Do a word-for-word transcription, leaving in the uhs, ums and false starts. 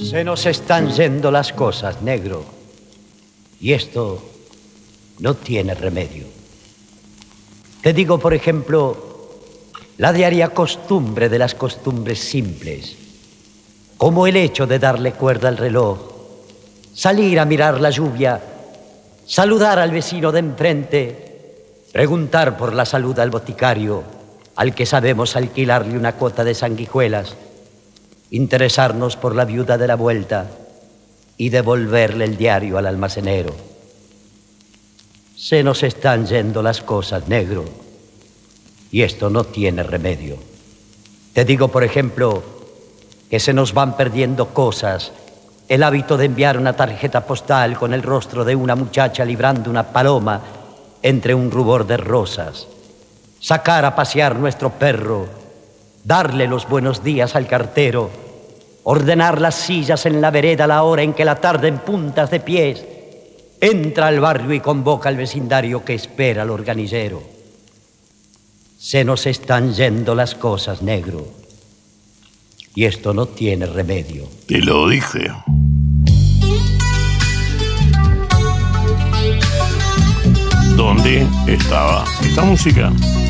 Se nos están yendo las cosas, negro, y esto no tiene remedio. Te digo, por ejemplo, la diaria costumbre de las costumbres simples, como el hecho de darle cuerda al reloj, salir a mirar la lluvia, saludar al vecino de enfrente, preguntar por la salud al boticario, al que sabemos alquilarle una cota de sanguijuelas, interesarnos por la viuda de la vuelta y devolverle el diario al almacenero. Se nos están yendo las cosas, negro, y esto no tiene remedio. Te digo, por ejemplo, que se nos van perdiendo cosas, el hábito de enviar una tarjeta postal con el rostro de una muchacha librando una paloma entre un rubor de rosas, sacar a pasear nuestro perro, darle los buenos días al cartero, ordenar las sillas en la vereda a la hora en que la tarde en puntas de pies entra al barrio y convoca al vecindario que espera al organillero. Se nos están yendo las cosas, negro, y esto no tiene remedio. Te lo dije. ¿Dónde estaba esta música?